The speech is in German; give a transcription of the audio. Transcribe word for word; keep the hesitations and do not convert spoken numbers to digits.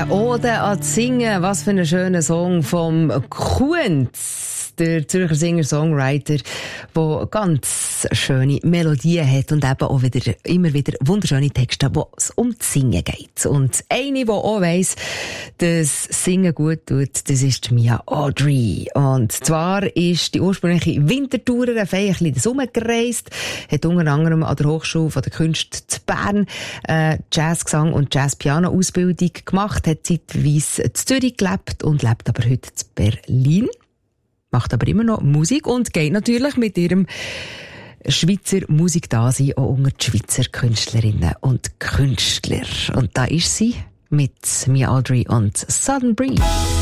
Eine Ode an das Singen. Was für ein schöner Song vom Kunz, der Zürcher Singer-Songwriter, der ganz schöne Melodien hat und eben auch wieder, immer wieder wunderschöne Texte, wo es um das Singen geht. Und eine, die auch weiss, dass Singen gut tut, das ist Mia Audrey. Und zwar ist die ursprüngliche Wintertourer ein bisschen das rumgereist, hat unter anderem an der Hochschule von der Künste zu Bern äh, Jazzgesang und Jazz-Piano-Ausbildung gemacht, hat zeitweise in Zürich gelebt und lebt aber heute in Berlin. Macht aber immer noch Musik und geht natürlich mit ihrem Schweizer Musikdasein auch unter die Schweizer Künstlerinnen und Künstler. Und da ist sie mit Mia Audrey und Southern Breeze.